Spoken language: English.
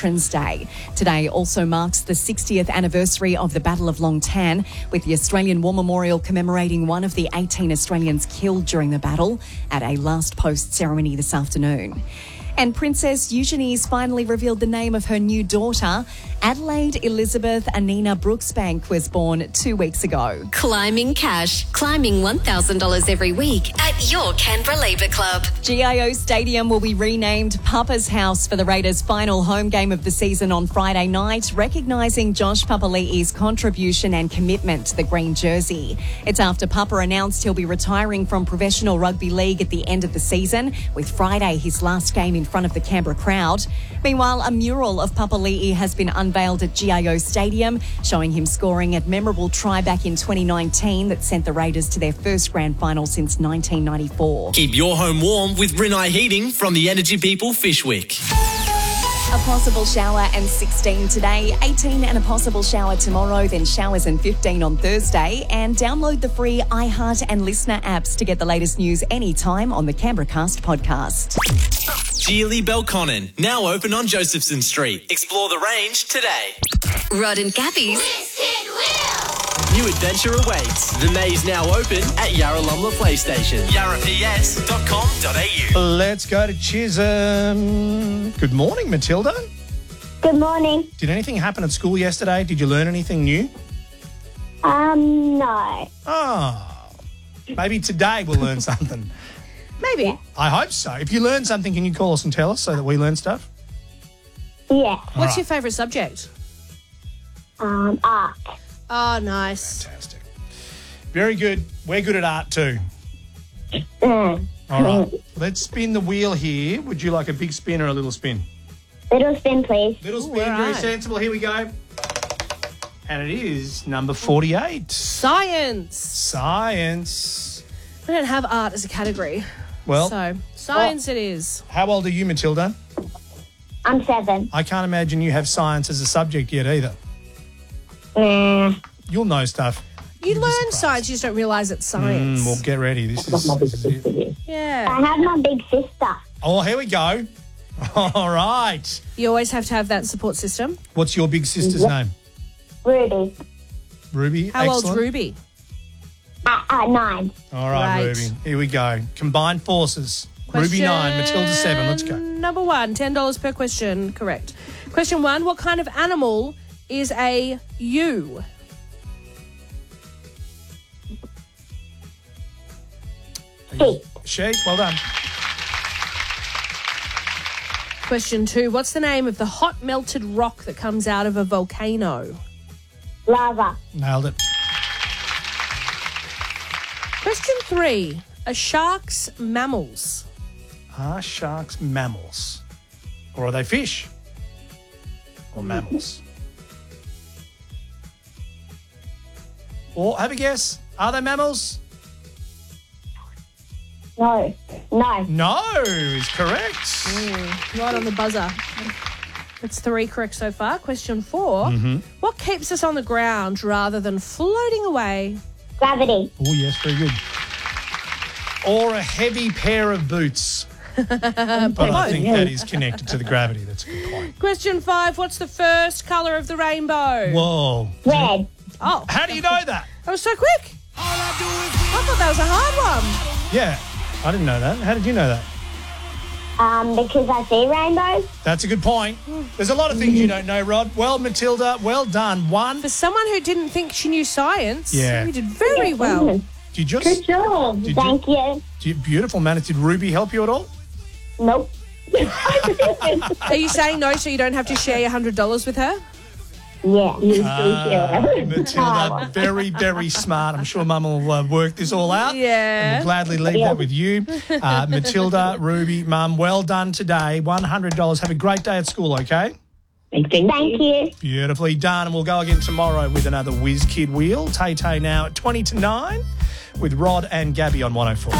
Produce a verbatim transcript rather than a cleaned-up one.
Veterans Day. Today also marks the sixtieth anniversary of the Battle of Long Tan, with the Australian War Memorial commemorating one of the eighteen Australians killed during the battle at a last post ceremony this afternoon. And Princess Eugenie's finally revealed the name of her new daughter. Adelaide Elizabeth Anina Brooksbank was born two weeks ago. Climbing cash. Climbing one thousand dollars every week at your Canberra Labour Club. G I O Stadium will be renamed Papa's House for the Raiders' final home game of the season on Friday night, recognising Josh Papali'i's contribution and commitment to the green jersey. It's after Papa announced he'll be retiring from professional rugby league at the end of the season, with Friday his last game in front of the Canberra crowd. Meanwhile, a mural of Papali'i has been unveiled at G I O Stadium, showing him scoring a memorable try back in twenty nineteen that sent the Raiders to their first grand final since nineteen ninety-four. Keep your home warm with Rinnai Heating from the Energy People Fishwick. A possible shower and sixteen today, eighteen and a possible shower tomorrow, then showers and fifteen on Thursday. And download the free iHeart and Listener apps to get the latest news anytime on the Canberra Cast podcast. Geely Belconnen, now open on Josephson Street. Explore the range today. Rod and Gabby's New adventure awaits. The maze now open at Yarralumla PlayStation. yarra p s dot com dot a u. Let's go to Chisholm. Good morning, Matilda. Good morning. Did anything happen at school yesterday? Did you learn anything new? Um, no. Oh, maybe today we'll learn something. Maybe. I hope so. If you learn something, can you call us and tell us so that we learn stuff? Yeah. What's right. your favourite subject? Um, art. Oh, nice. Fantastic. Very good. We're good at art too. Mm. All right. Let's spin the wheel here. Would you like a big spin or a little spin? Little spin, please. Little spin. all Very right. sensible. Here we go. And it is number forty-eight. Science. Science. We don't have art as a category. Well, So, science it is. how old are you, Matilda? I'm seven. I can't imagine you have science as a subject yet either. Mm. You'll know stuff. You learn surprised. science, you just don't realise it's science. Mm, well, get ready. This is, this is it. Yeah. I have my big sister. Oh, here we go. All right. You always have to have that support system. What's your big sister's name? Ruby. Ruby. How Excellent. old's Ruby? At, at nine. All right, Right. Ruby. Here we go. Combined forces. Ruby nine, Matilda seven. Let's go. Number one, ten dollars per question. Correct. Question one, what kind of animal is a ewe? Sheep. Sheep. Well done. Question two, what's the name of the hot melted rock that comes out of a volcano? Lava. Nailed it. Question three, are sharks mammals? Are sharks mammals? Or are they fish? Or mammals? Or have a guess. Are they mammals? No. No. No is correct. Right on the buzzer. That's three correct so far. Question four, Mm-hmm. what keeps us on the ground rather than floating away? Gravity. Oh, yes, very good. Or a heavy pair of boots. But I think that is connected to the gravity. That's a good point. Question five, what's the first colour of the rainbow? Whoa. Red. Oh, How do you know that? that was so quick. I thought that was a hard one. Yeah, I didn't know that. How did you know that? Um, because I see rainbows. That's a good point. There's a lot of things you don't know, Rod. Well, Matilda, well done. One. For someone who didn't think she knew science, Yeah. you did very well. Did you just... Good job. Did Thank you. you- Beautiful, man. Did Ruby help you at all? Nope. Are you saying no so you don't have to share your one hundred dollars with her? Yeah. Ah, Matilda, very, very smart. I'm sure Mum will uh, work this all out. Yeah. And we'll gladly leave Yeah. that with you. Uh, Matilda, Ruby, Mum, well done today. one hundred dollars. Have a great day at school, okay? Thank you. Beautifully done. And we'll go again tomorrow with another Whiz Kid Wheel. Tay Tay now at twenty to nine with Rod and Gabby on one oh four.